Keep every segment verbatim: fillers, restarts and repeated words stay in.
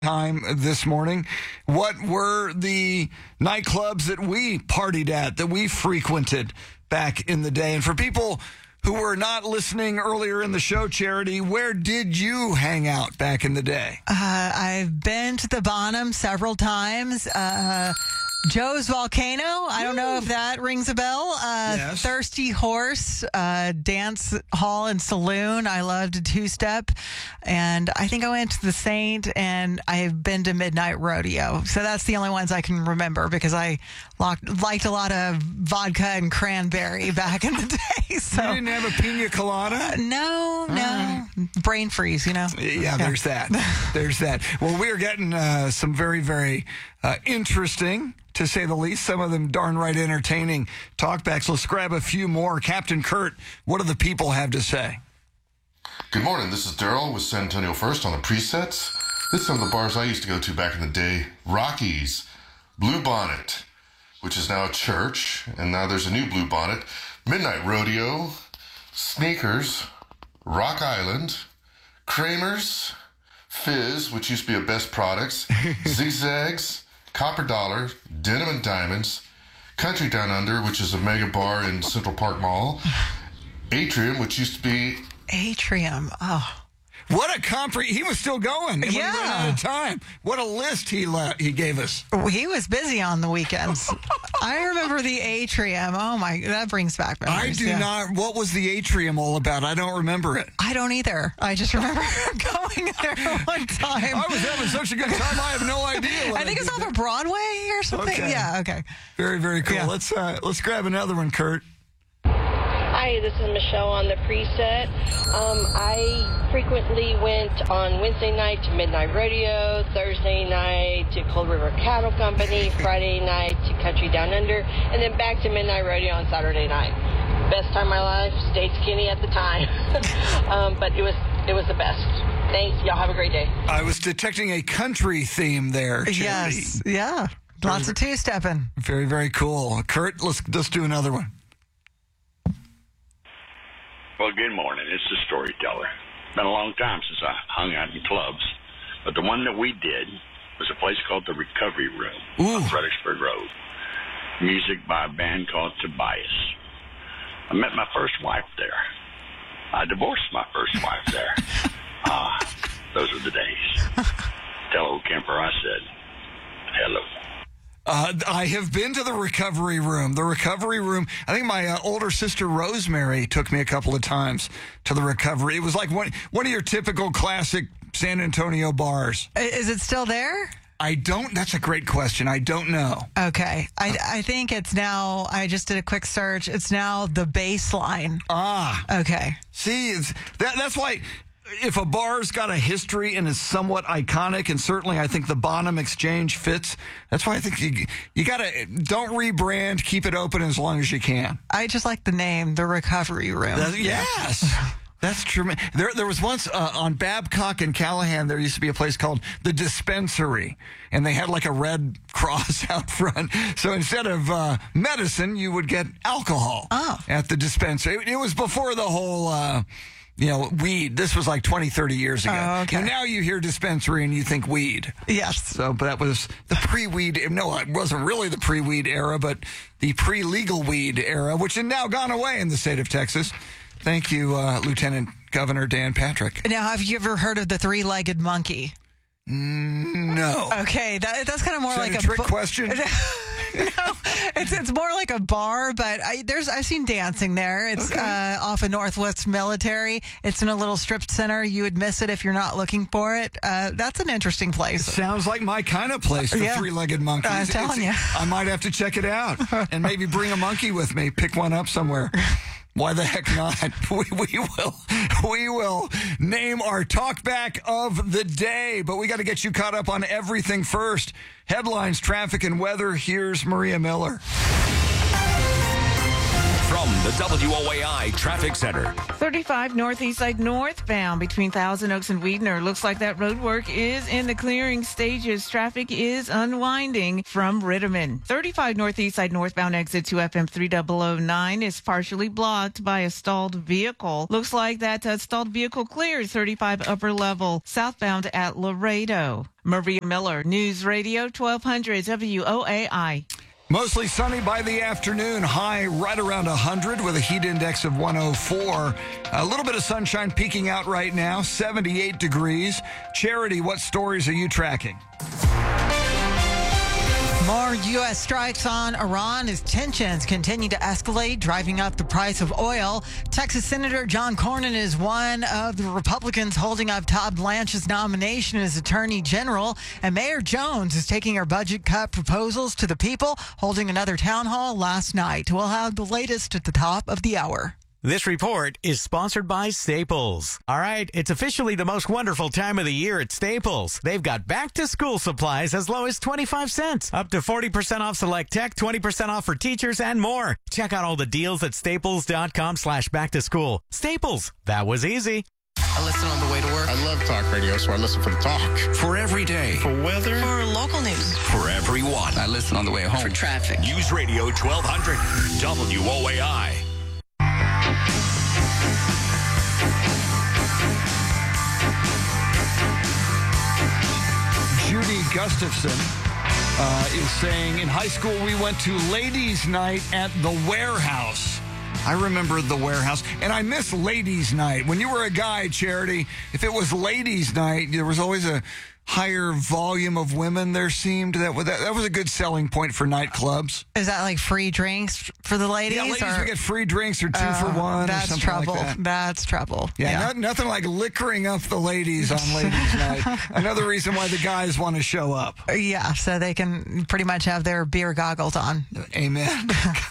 time this morning. What were the nightclubs that we partied at, that we frequented back in the day? And for people who were not listening earlier in the show, Charity, where did you hang out back in the day? Uh, I've been to the Bonham several times. Uh, Joe's Volcano. I don't know if that rings a bell. Uh, Yes. Thirsty Horse, uh, Dance Hall and Saloon. I loved two-step. And I think I went to the Saint, and I've been to Midnight Rodeo. So that's the only ones I can remember because I locked, liked a lot of vodka and cranberry back in the day. So You didn't have a pina colada? no, no. Brain freeze, you know? Yeah, there's that. There's that. Well, we are getting uh, some very, very uh, interesting, to say the least, some of them darn right entertaining talkbacks. Let's grab a few more. Captain Kurt, what do the people have to say? Good morning, this is Daryl with San Antonio First on the Presets. This is some of the bars I used to go to back in the day. Rockies, Blue Bonnet, which is now a church, and now there's a new Blue Bonnet. Midnight Rodeo, Sneakers, Rock Island, Kramer's, Fizz, which used to be a Best Products, Zigzags, Copper Dollar, Denim and Diamonds, Country Down Under, which is a mega bar in Central Park Mall, Atrium, which used to be... Atrium. Oh. What a compre... He was still going. And Yeah. We ran out of time. What a list he le- he gave us. He was busy on the weekends. I remember the Atrium. Oh, my. That brings back memories. I do yeah. not... What was the Atrium all about? I don't remember it. I don't either. I just remember going there one time. I was having such a good time, I have no idea. what I think did it's off there. of Broadway or something. Okay. Yeah, okay. Very, very cool. Yeah. Let's uh, let's grab another one, Kurt. Hi, this is Michelle on the preset. Um, I frequently went on Wednesday night to Midnight Rodeo, Thursday night to Cold River Cattle Company, Friday night to Country Down Under, and then back to Midnight Rodeo on Saturday night. Best time of my life, stayed skinny at the time, um, but it was it was the best. Thanks. Y'all have a great day. I was detecting a country theme there, Charity. Yes. Yeah. Lots of two-stepping. Very, very cool. Kurt, let's let's do another one. Well, good morning. It's the Storyteller. Been a long time since I hung out in clubs, but the one that we did was a place called the Recovery Room Ooh. on Fredericksburg Road. Music by a band called Tobias. I met my first wife there. I divorced my first wife there. Ah, those were the days. Tell old Kemper I said, hello. Uh, I have been to the Recovery Room. The Recovery Room, I think my uh, older sister Rosemary took me a couple of times to the Recovery. It was like one, one of your typical classic San Antonio bars. I- Is it still there? I don't, that's a great question. I don't know. Okay. I, I think it's now, I just did a quick search. It's now the Baseline. Ah, Okay. see, it's, that, that's why if a bar's got a history and is somewhat iconic, and certainly I think the Bonham Exchange fits, that's why I think you, you got to, don't rebrand, keep it open as long as you can. I just like the name, the Recovery Room. That- yes. That's true. There, there was once uh, on Babcock and Callahan, there used to be a place called the Dispensary, and they had like a red cross out front. So instead of uh, medicine, you would get alcohol Oh. at the dispensary. It, it was before the whole, uh, you know, weed. This was like twenty, thirty years ago. Oh, okay. And now you hear dispensary and you think weed. Yes. So, but that was the pre-weed. No, it wasn't really the pre-weed era, but the pre-legal weed era, which has now gone away in the state of Texas. Thank you, uh, Lieutenant Governor Dan Patrick. Now, have you ever heard of the three-legged monkey? No. Okay, that, that's kind of more Is that like a a trick bu- question? no, it's it's more like a bar, but I, there's I've seen dancing there. It's Okay. uh, off of Northwest Military. It's in a little strip center. You would miss it if you're not looking for it. Uh, that's an interesting place. Sounds like my kind of place, the Yeah. three-legged monkeys. I'm telling It's- you. I might have to check it out and maybe bring a monkey with me, pick one up somewhere. Why the heck not? We, we will we will name our talkback of the day, but we got to get you caught up on everything first. Headlines, traffic, and weather. Here's Maria Miller. From from the W O A I Traffic Center. thirty-five Northeast Side northbound between Thousand Oaks and Wiedner. Looks like that road work is in the clearing stages. Traffic is unwinding from Ritterman. thirty-five Northeast Side northbound exit to F M three thousand nine is partially blocked by a stalled vehicle. Looks like that uh, stalled vehicle clears thirty-five upper level southbound at Laredo. Maria Miller, News Radio twelve hundred W O A I. Mostly sunny by the afternoon, high right around one hundred with a heat index of one oh four. A little bit of sunshine peeking out right now, seventy-eight degrees. Charity, what stories are you tracking? More U S strikes on Iran as tensions continue to escalate, driving up the price of oil. Texas Senator John Cornyn is one of the Republicans holding up Todd Blanche's nomination as Attorney General. And Mayor Jones is taking her budget cut proposals to the people, holding another town hall last night. We'll have the latest at the top of the hour. This report is sponsored by Staples. All right, it's officially the most wonderful time of the year at Staples. They've got back-to-school supplies as low as twenty-five cents, up to forty percent off select tech, twenty percent off for teachers, and more. Check out all the deals at staples.com slash back-to-school. Staples, that was easy. I listen on the way to work. I love talk radio, so I listen for the talk. For every day. For weather. For local news. For everyone. I listen on the way home. For traffic. News Radio twelve hundred W O A I. Judy Gustafson uh, is saying, in high school, we went to ladies' night at the warehouse. I remember the warehouse, and I miss ladies' night. When you were a guy, Charity, if it was ladies' night, there was always a higher volume of women there seemed. That, that, that was a good selling point for nightclubs. Is that like free drinks for the ladies? Yeah, ladies or? would get free drinks or two uh, for one that's or something trouble. like that. That's trouble. Yeah, yeah. Not, nothing like liquoring up the ladies on ladies' night. Another reason why the guys want to show up. Yeah, so they can pretty much have their beer goggles on. Amen.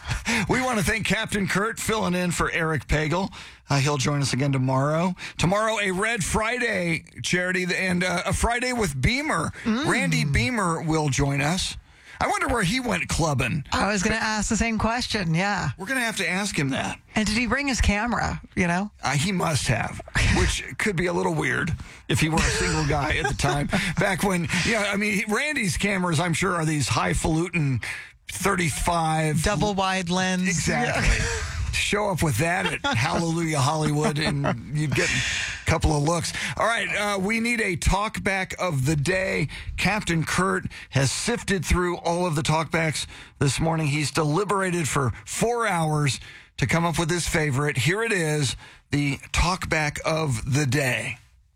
We want to thank Captain Kurt filling in for Eric Pagel. Uh, he'll join us again tomorrow. Tomorrow, a Red Friday, Charity, and uh, a Friday with Beamer. Mm. Randy Beamer will join us. I wonder where he went clubbing. I was going to ask the same question, yeah. We're going to have to ask him that. And did he bring his camera, you know? Uh, he must have, which could be a little weird if he were a single guy at the time. Back when, yeah, I mean, Randy's cameras, I'm sure, are these highfalutin thirty-five. Double wide lens. Exactly. Yeah. Show up with that at Hallelujah Hollywood and you'd get a couple of looks. All right, uh, we need a talkback of the day. Captain Kurt has sifted through all of the talkbacks this morning. He's deliberated for four hours to come up with his favorite. Here it is, the talkback of the day.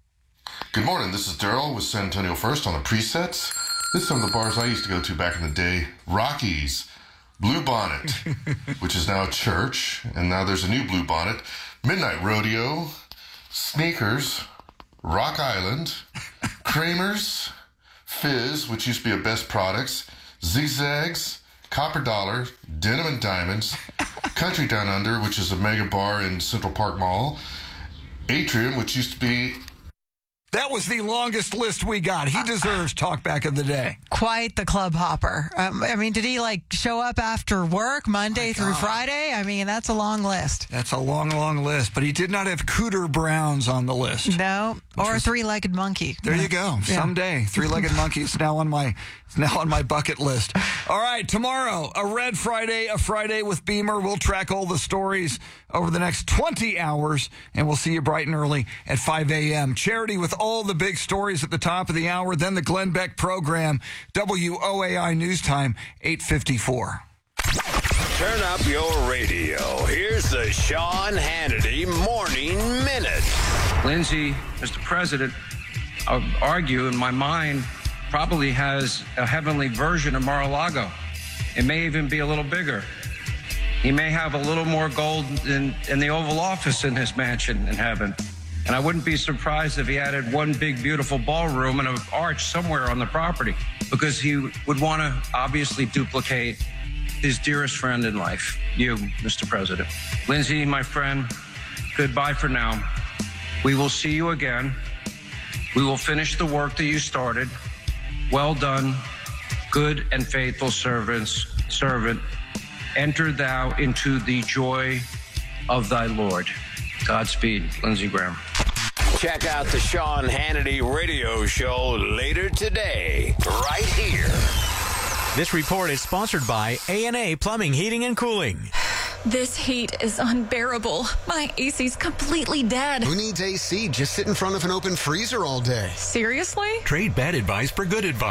Good morning, this is Daryl with San Antonio First on the presets. This is some of the bars I used to go to back in the day. Rockies. Blue Bonnet, which is now a church, and now there's a new Blue Bonnet. Midnight Rodeo, Sneakers, Rock Island, Kramer's, Fizz, which used to be a Best Products, Zigzags, Copper Dollar, Denim and Diamonds, Country Down Under, which is a mega bar in Central Park Mall, Atrium, which used to be... That was the longest list we got. He deserves talkback of the day. Quite the club hopper. Um, I mean, did he like show up after work Monday through Friday? I mean, that's a long list. That's a long, long list. But he did not have Cooter Browns on the list. No, or a three-legged monkey. There you go. Yeah. Someday, three-legged monkey is now on my it's now on my bucket list. All right, tomorrow, a Red Friday, a Friday with Beamer. We'll track all the stories over the next twenty hours, and we'll see you bright and early at five a.m. Charity with all the big stories at the top of the hour, then the Glenn Beck program, W O A I News Time, eight fifty-four. Turn up your radio. Here's the Sean Hannity Morning Minute. Lindsay, Mister President, I would argue in my mind, probably has a heavenly version of Mar-a-Lago. It may even be a little bigger. He may have a little more gold in, in the Oval Office in his mansion in heaven. And I wouldn't be surprised if he added one big, beautiful ballroom and an arch somewhere on the property, because he would want to obviously duplicate his dearest friend in life, you, Mister President. Lindsay, my friend, goodbye for now. We will see you again. We will finish the work that you started. Well done, good and faithful servants, servant. enter thou into the joy of thy Lord. Godspeed, Lindsey Graham. Check out the Sean Hannity radio show later today, right here. This report is sponsored by A and A Plumbing, Heating, and Cooling. This heat is unbearable. My A C's completely dead. Who needs A C? Just sit in front of an open freezer all day. Seriously? Trade bad advice for good advice.